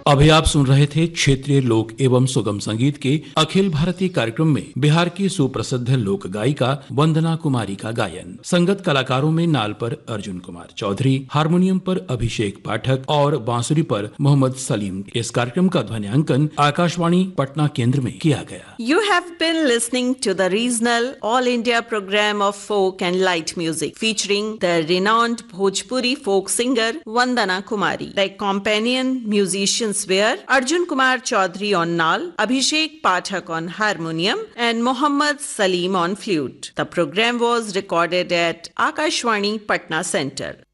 अभी आप सुन रहे थे क्षेत्रीय लोक एवं सुगम संगीत के अखिल भारतीय कार्यक्रम में बिहार की सुप्रसिद्ध लोक गायिका वंदना कुमारी का गायन। संगत कलाकारों में नाल पर अर्जुन कुमार चौधरी, हारमोनियम पर अभिषेक पाठक और बांसुरी पर मोहम्मद सलीम। इस कार्यक्रम का ध्वनियांकन आकाशवाणी पटना केंद्र में किया गया। You have been listening to the regional All India program of folk and light music featuring the renowned Bhojpuri folk singer Vandana Kumari. The companion musicians were Arjun Kumar Chaudhary on Naal, Abhishek Pathak on harmonium, and Mohammad Salim on flute. The program was recorded at Akashwani Patna Center.